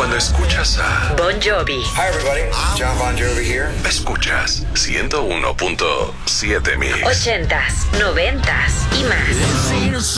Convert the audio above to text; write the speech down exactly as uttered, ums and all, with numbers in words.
cuando escuchas a Bon Jovi. Hi everybody, John Bon Jovi here. Escuchas ciento uno punto siete Mix. Ochentas, noventas y más.